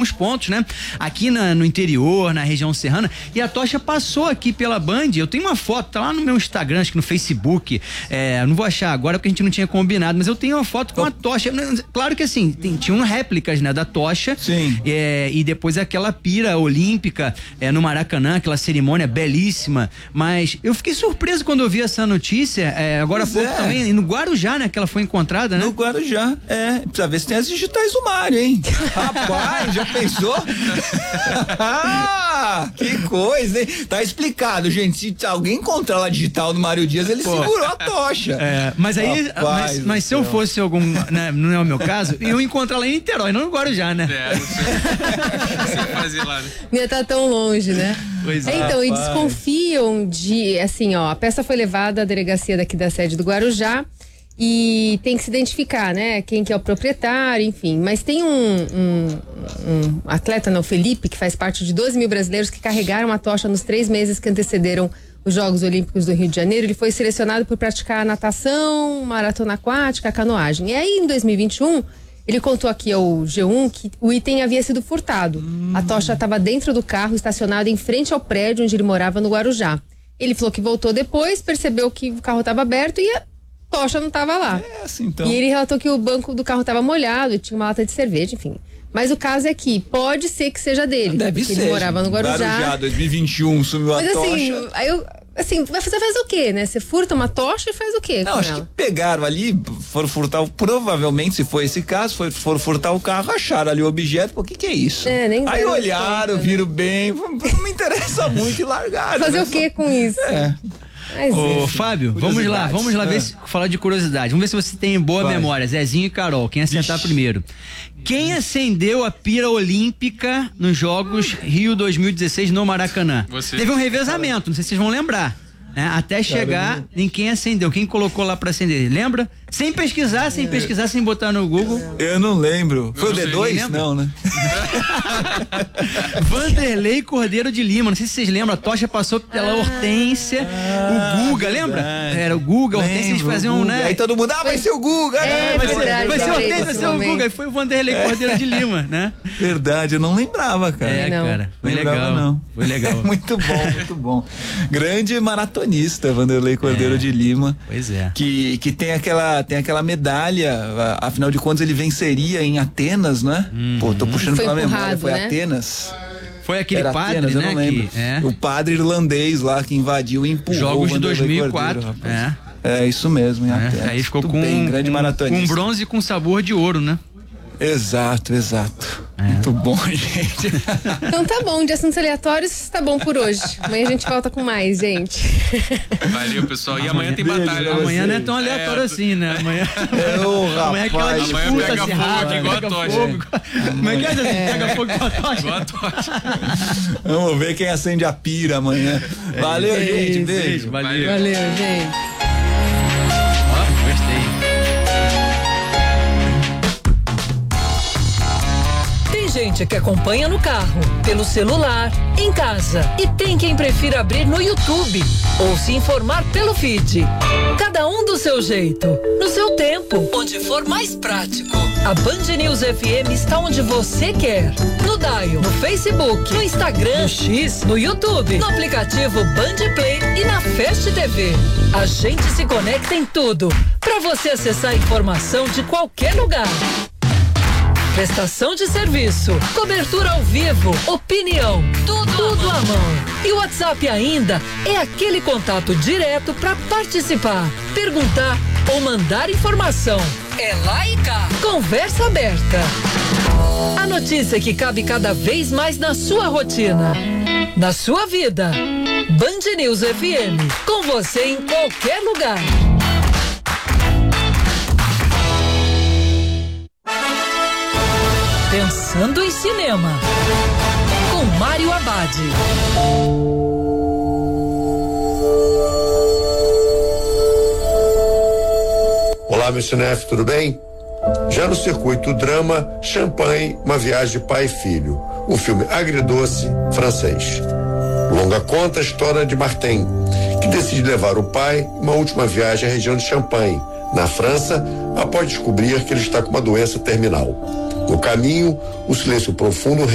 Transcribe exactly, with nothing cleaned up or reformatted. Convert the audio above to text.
alguns pontos, né? Aqui na, no interior, na região serrana, e a tocha passou aqui pela Band. Eu tenho uma foto, tá lá no meu Instagram, acho que no Facebook, é, não vou achar agora porque a gente não tinha combinado, mas eu tenho uma foto com a tocha. Claro que assim, tem, tinham réplicas, né, da tocha. Sim. É, e depois aquela pira olímpica é, no Maracanã, aquela cerimônia belíssima, mas eu fiquei surpreso quando eu vi essa notícia, é, agora há pouco é. também, no Guarujá, né, que ela foi encontrada, né? No Guarujá, é, precisa ver se tem as digitais do Mário, hein? Rapaz, já pensou? Ah, que coisa, hein? Tá explicado, gente, se alguém encontrar lá digital do Mário Dias, ele Pô. segurou a tocha. É, mas aí, Rapaz, mas, mas se eu fosse algum, né, não é o meu caso, eu ia encontrar lá em Niterói, não no Guarujá, né? É, não sei, não sei fazer lá, né? Não ia tá tão longe, né? Pois é. Então, e Rapaz. desconfiam de, assim, ó, a peça foi levada à delegacia daqui da sede do Guarujá e tem que se identificar, né? Quem que é o proprietário, enfim. Mas tem um, um, um atleta, não, Felipe, que faz parte de doze mil brasileiros que carregaram a tocha nos três meses que antecederam os Jogos Olímpicos do Rio de Janeiro. Ele foi selecionado por praticar natação, maratona aquática, canoagem. E aí, em dois mil e vinte e um, ele contou aqui ao G um que o item havia sido furtado. Hum. A tocha estava dentro do carro, estacionado em frente ao prédio onde ele morava no Guarujá. Ele falou que voltou depois, percebeu que o carro estava aberto e a tocha não estava lá. É assim, então. E ele relatou que o banco do carro estava molhado e tinha uma lata de cerveja, enfim. Mas o caso é que pode ser que seja dele. Deve porque ser. Ele morava no Guarujá. Guarujá, dois mil e vinte e um, sumiu Mas a tocha. assim, aí eu, assim, vai fazer faz o quê, né? Você furta uma tocha e faz o quê? Não, com acho ela? que pegaram ali, foram furtar, o- provavelmente, se foi esse caso, foi, foram furtar o carro, acharam ali o objeto, pô, o que que é isso? É, nem Aí deram olharam, conta, viram bem, não me interessa muito e largaram. Fazer né? o quê com isso? É. Mas, Ô, é. Fábio, vamos lá, vamos lá ver se, falar de curiosidade. Vamos ver se você tem boa Vai. memória. Zezinho e Carol, quem acertar Ixi. primeiro. Quem acendeu a pira olímpica nos Jogos Rio dois mil e dezesseis no Maracanã? Você. Teve um revezamento, não sei se vocês vão lembrar. Né? Até chegar em quem acendeu, quem colocou lá pra acender. Lembra? Sem pesquisar, sem pesquisar, sem botar no Google. Eu não lembro. Foi o não sei, D dois? nem lembro. Não, né? Vanderlei Cordeiro de Lima, não sei se vocês lembram, a tocha passou pela Hortência, o Guga, lembra? verdade. Era o Guga, a Hortência, eles Lembro, faziam, Guga. né? Aí todo mundo, ah, vai ser o Guga. É, né? Vai ser, verdade, vai ser o lembrei Hortência, vai desse ser o momento. Guga, aí foi o Vanderlei Cordeiro de Lima, né? Verdade, eu não lembrava, cara. É, não. cara, foi Lembrava, legal. não. Foi legal. Muito bom, muito bom. Grande maratonista, Vanderlei Cordeiro É. de Lima. Pois é. Que, que tem aquela tem aquela medalha, a- afinal de contas ele venceria em Atenas, né? Pô, tô puxando Foi pela memória, empurrado, foi né? Atenas. Foi aquele Era padre, Atenas, né? eu não lembro. Que, é, O padre irlandês lá que invadiu e empurrou Jogos o de dois Vanderlei mil e quatro. Cordeiro, É. rapaz. É, isso mesmo, em É, Atenas. aí ficou Muito com, bem, grande com, maratonista. com bronze com sabor de ouro, né? Exato, exato. É. Muito bom, gente. Então tá bom, de assuntos aleatórios, tá bom por hoje. Amanhã a gente volta com mais, gente. Valeu, pessoal. E amanhã tem Beijo batalha. pra né? Amanhã vocês. não é tão aleatório É, assim, né? Amanhã, É, ô, amanhã é aquela rapaz. Amanhã disputa pega fogo acirrada, aqui igual a pega tocha. fogo. Como é que é, Zezinho? Pega fogo com a tocha. Igual a tocha. Vamos ver quem acende a pira amanhã. Valeu, É gente. isso, Beijo. Valeu. Valeu, gente. Ó, gostei. Tem gente que acompanha no carro, pelo celular, em casa. E tem quem prefira abrir no YouTube ou se informar pelo feed. Cada um do seu jeito, no seu tempo, onde for mais prático. A Band News F M está onde você quer. No Dial, no Facebook, no Instagram, no X, no YouTube, no aplicativo Band Play e na Fast T V. A gente se conecta em tudo, para você acessar informação de qualquer lugar. Prestação de serviço, cobertura ao vivo, opinião, tudo, tudo à mão. E o WhatsApp ainda é aquele contato direto para participar, perguntar ou mandar informação. É lá e cá. Conversa aberta. A notícia que cabe cada vez mais na sua rotina, na sua vida. Band News F M, com você em qualquer lugar. Pensando em Cinema, com Mário Abad. Olá, meu cinef, tudo bem? Já no circuito drama, Champagne, uma viagem de pai e filho. Um filme agridoce francês. Longa conta a história de Martin, que decide levar o pai em uma última viagem à região de Champagne, na França, após descobrir que ele está com uma doença terminal. No caminho, o silêncio profundo